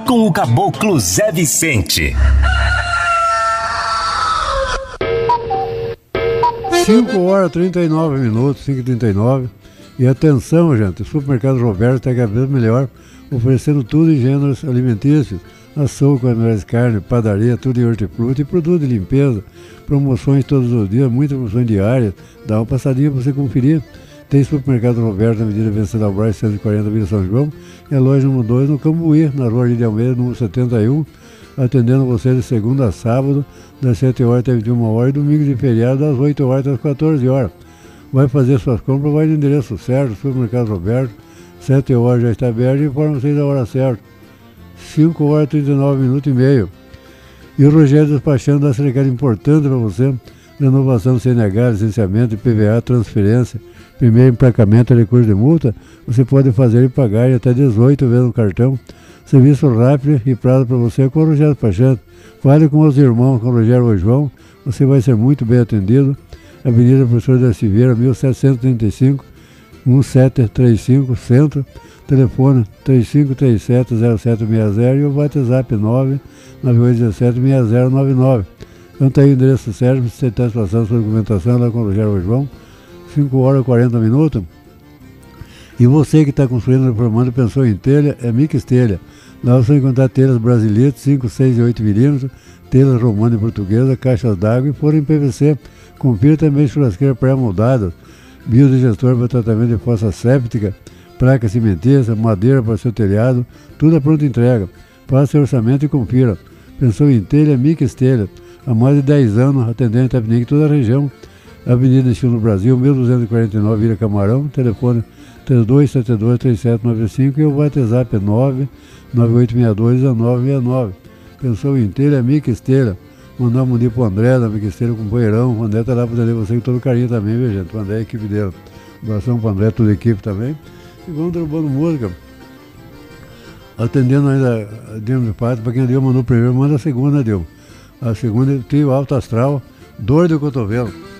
com o Caboclo Zé Vicente. 5h39, 5h39. E atenção, gente, o Supermercado Roberto está cada vez melhor, oferecendo tudo em gêneros alimentícios, açougue, melhores carne, padaria, tudo em hortifruti e produto de limpeza, promoções todos os dias, muitas promoções diárias, dá uma passadinha para você conferir. Tem Supermercado Roberto na Avenida Vencedor Braz, 140, Vila São João, e a loja número 2 no Cambuí, na Rua de Almeida, número 71, atendendo você de segunda a sábado, das 7h até 21h, e domingo de feriado, das 8h até as 14h. Vai fazer suas compras, vai no endereço certo, Supermercado Roberto, 7h já está aberto e informa vocês a hora certa. 5h39 E o Rogério despachando dá esse recado importante para você: renovação do CNH, licenciamento, IPVA, transferência, primeiro emplacamento e recurso de multa, você pode fazer e pagar em até 18 vezes no cartão. Serviço rápido e prazo para você com o Rogério despachando. Fale com os irmãos, com o Rogério ou João, você vai ser muito bem atendido. Avenida Professor da Silveira, 1735, 1735, Centro. Telefone 3537-0760 e o WhatsApp 99817-6099. Então está aí o endereço certo, você está passando sua documentação lá com o Rogério João, 5h40. E você que está construindo, reformando, pensou em telha, é Mix Telha. Lá você vai encontrar telhas brasileiras, 5, 6 e 8 milímetros, telhas romana e portuguesa, caixas d'água e forro em PVC. Confira também churrasqueiras pré-moldadas, biodigestor para tratamento de fossa séptica, placa cimentícia, madeira para seu telhado, tudo a pronta entrega. Faça seu orçamento e confira. Pensou em telha, Mix Telha. Há mais de 10 anos, atendendo Itapinique e toda a região. Avenida Estilo Brasil, 1249, Vila Camarão. Telefone 3272-3795 e o WhatsApp 99862-1969. Pensou em telha, Mix Telha. Mandar um bom dia pro André, da Mix Telha, companheirão. O André tá lá para atender você com todo carinho também, viu, gente? O André é a equipe dele. Abração pro André, toda a equipe também. E vamos derrubando música. Atendendo ainda a Dilma de Pátria, para quem deu mandou primeiro, manda a segunda, deu. A segunda, trio Alto Astral, Dor do Cotovelo.